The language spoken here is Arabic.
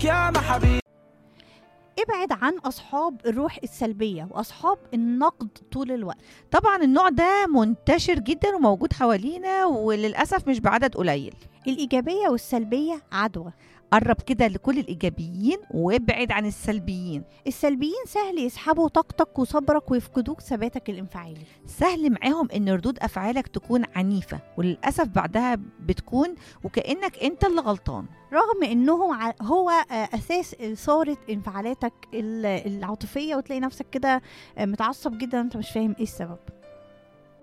يا محبيب. ابعد عن أصحاب الروح السلبية وأصحاب النقد طول الوقت. طبعا النوع ده منتشر جدا وموجود حوالينا، وللأسف مش بعدد قليل. الإيجابية والسلبية عدوى. قرب كده لكل الإيجابيين وابعد عن السلبيين. السلبيين سهل يسحبوا طاقتك وصبرك ويفقدوك ثباتك الانفعالي. سهل معاهم ان ردود أفعالك تكون عنيفة، وللأسف بعدها بتكون وكأنك انت اللي غلطان، رغم انهم هو اساس اثاره انفعالاتك العاطفيه، وتلاقي نفسك كده متعصب جدا انت مش فاهم ايه السبب.